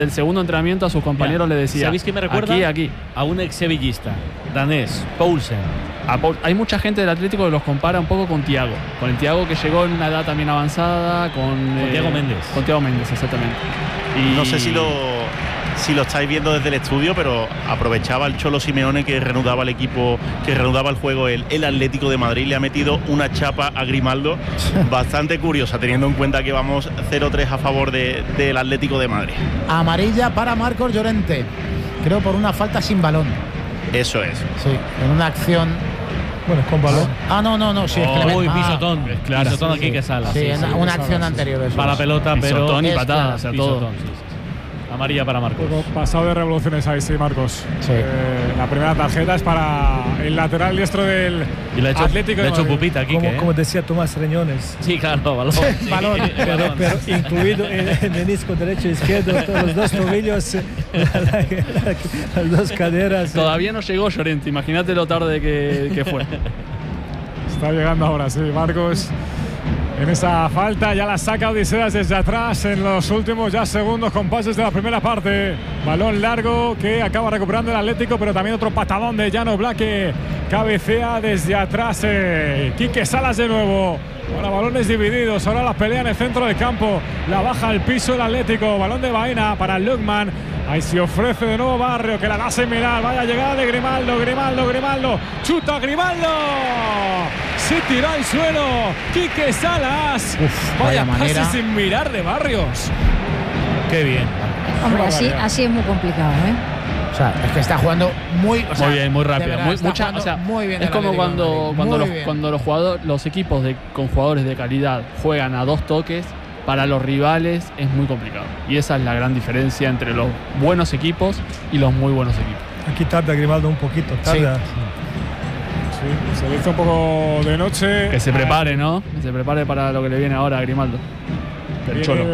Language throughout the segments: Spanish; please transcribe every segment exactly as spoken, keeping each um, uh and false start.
del segundo entrenamiento a sus compañeros Mira, le decía, ¿sabéis qué me recuerda? Aquí, aquí. A un ex sevillista, danés, Poulsen. A Paul, hay mucha gente del Atlético que los compara un poco con Thiago. Con el Thiago que llegó en una edad también avanzada. Con, Con eh, Thiago Méndez. Con Thiago Méndez, exactamente. Y no sé si lo, si lo estáis viendo desde el estudio, pero aprovechaba el Cholo Simeone que reanudaba el equipo, que reanudaba el juego el, el Atlético de Madrid. Le ha metido una chapa a Grimaldo bastante curiosa, teniendo en cuenta que vamos cero tres a favor de, del Atlético de Madrid. Amarilla para Marcos Llorente, creo por una falta sin balón. Eso es. Sí, en una acción. Bueno, con balón. Ah, no, no, no, sí, Oh, es que le uy, ah, pisotón. es clara. Pisotón Sí, aquí sí. que sala. Sí, Sí, en sí, una sí, acción sí. anterior. Eso para la es. pelota, pero. Pisotón y es patada, clara. o sea, Pisotón, todo. sí, sí, sí. Amarilla para Marcos. Poco pasado de revoluciones ahí, sí, Marcos. Sí. Eh, la primera tarjeta es para el lateral diestro del Y le ha hecho, Atlético le ha de hecho Madrid. pupita aquí. Como, como decía Tomás, riñones. Sí, claro, balón. Balón. Sí, Pero, balón. pero incluido el, el menisco derecho e izquierdo, todos los dos tobillos, la- la- la- las dos caderas. Todavía no llegó Llorente, imagínate lo tarde que, que fue. Está llegando ahora, sí, Marcos. En esa falta ya la saca Odiseas desde atrás en los últimos ya segundos compases de la primera parte. Balón largo que acaba recuperando el Atlético, pero también otro patadón de Llano Black que cabecea desde atrás. Eh. Quique Salas de nuevo. Ahora balones divididos, ahora la pelea en el centro del campo. La baja al piso el Atlético. Balón de Baena para Lukman. Ahí se ofrece de nuevo Barrio, que la da similar. Vaya llegada de Grimaldo, Grimaldo, Grimaldo. Chuta Grimaldo. Se tiró al suelo. Quique Salas. Uf, vaya vaya pase manera. sin mirar de Barrios. Qué bien. Hombre, así, barbaridad. así es muy complicado, ¿eh? O sea, es que está jugando muy, o sea, Muy bien, muy de rápido. verdad, Muy, está mucha, jugando o sea, muy bien es el como Atlético de cuando, Madrid, cuando, muy los, bien. cuando los, jugadores, los equipos de, con jugadores de calidad juegan a dos toques, para los rivales es muy complicado. Y esa es la gran diferencia entre los buenos equipos y los muy buenos equipos. Aquí tarda Grimaldo un poquito, tarda. Sí, se le hizo un poco de noche. Que se prepare, ¿no? Que se prepare para lo que le viene ahora a Grimaldo. El Viene- Cholo.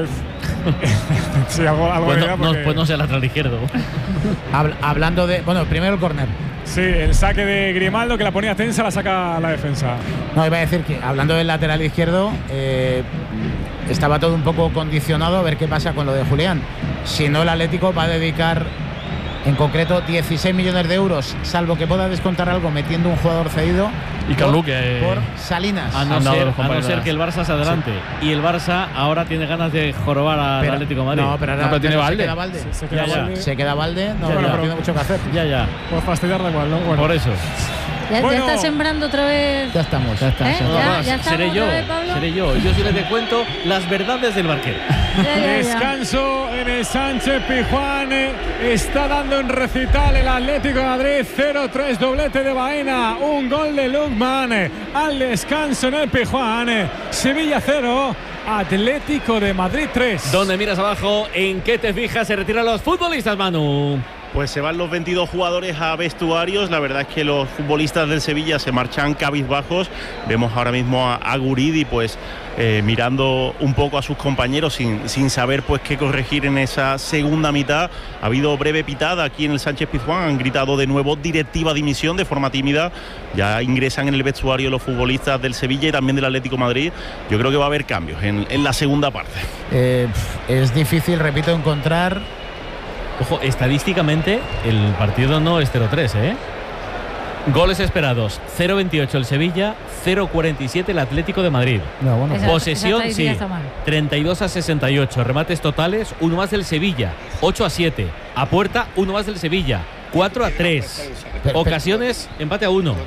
sí, algo, algo Pues de no, idea no, porque- pues no sea lateral izquierdo. Habl- hablando de, bueno, primero el córner. Sí, el saque de Grimaldo que la ponía tensa, la saca a la defensa. No, iba a decir que hablando del lateral izquierdo, eh, estaba todo un poco condicionado a ver qué pasa con lo de Julián. Si no, el Atlético va a dedicar en concreto dieciséis millones de euros, salvo que pueda descontar algo metiendo un jugador cedido. Y por- Carlu, que- por Salinas. A no, Han dado ser, los a no compañeros. ser que el Barça se adelante. Y el Barça ahora tiene ganas de jorobar al Pero- Atlético de Madrid. No, pero ahora No, pero tiene se Valde. queda Valde. Se, se Ya, queda ya. Valde. Se queda Valde, no, Ya, no ya. tiene mucho que hacer. Ya, ya. Por fastidiar da igual, ¿no? Bueno, Por eso. Ya, Bueno. ya está sembrando otra vez. Ya estamos. Ya está, ¿Eh? ya está. Ya, Vamos, ya estamos seré yo, otra vez, Pablo. seré yo. Yo sí les cuento las verdades del barquero. Ya, ya, ya. descanso en el Sánchez Pizjuán. Está dando un recital el Atlético de Madrid. cero tres, doblete de Baena. Un gol de Lukman al descanso en el Pizjuán. Sevilla cero, Atlético de Madrid tres. Donde miras abajo, ¿en qué te fijas? Se retiran los futbolistas, Manu. Pues se van los veintidós jugadores a vestuarios. La verdad es que los futbolistas del Sevilla se marchan cabizbajos. Vemos ahora mismo a, a Guridi pues eh, mirando un poco a sus compañeros sin, sin saber pues qué corregir en esa segunda mitad. Ha habido breve pitada aquí en el Sánchez Pizjuán. Han gritado de nuevo directiva dimisión de forma tímida. Ya ingresan en el vestuario los futbolistas del Sevilla y también del Atlético de Madrid. Yo creo que va a haber cambios en, en la segunda parte. Eh, es difícil, repito, encontrar. Ojo, estadísticamente el partido no es cero tres, ¿eh? Goles esperados, cero veintiocho el Sevilla, cero cuarenta y siete el Atlético de Madrid. No, bueno, Esa- Posesión, esa sí, estadística está mal. treinta y dos a sesenta y ocho. Remates totales, uno más del Sevilla, ocho a siete. A puerta, uno más del Sevilla, cuatro a tres. Pero- Ocasiones, empate a uno.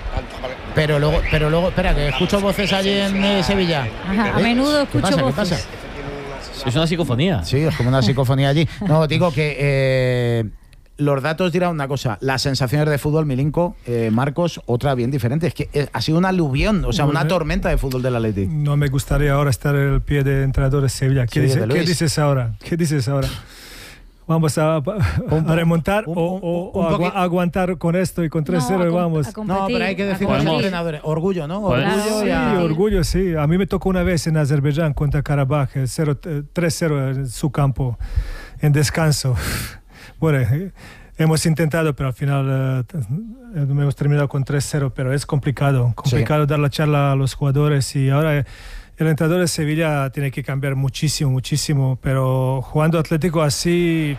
pero luego, pero luego, espera, que escucho voces allí en eh, Sevilla. Ajá, a ¿Eh? menudo ¿Qué escucho pasa? ¿Qué voces. pasa? Es una psicofonía. Sí, es como una psicofonía allí. No, digo que eh, los datos dirán una cosa. Las sensaciones de fútbol, Milinko, eh, Marcos, otra bien diferente. Es que eh, ha sido una aluvión, o sea, una tormenta de fútbol del Atlético. No me gustaría ahora estar en el pie de entrenador de Sevilla. ¿Qué, Sí, dice- de ¿qué Luis. dices ahora? ¿Qué dices ahora? ¿Vamos a, a remontar un- o, un- o- un o agua- poquito- aguantar con esto y con tres cero No, a y com- vamos? a competir, No, pero hay que a decir a los competir. entrenadores. Orgullo, ¿no? Podemos- Orgullo Sí, y a- orgullo, sí. A mí me tocó una vez en Azerbaiyán contra Karabaj, cero, eh, tres cero en su campo, en descanso. Bueno, eh, hemos intentado, pero al final eh, t- hemos terminado con tres cero, pero es complicado, complicado dar la charla a los jugadores y ahora eh, el entrenador de Sevilla tiene que cambiar muchísimo, muchísimo, pero jugando Atlético así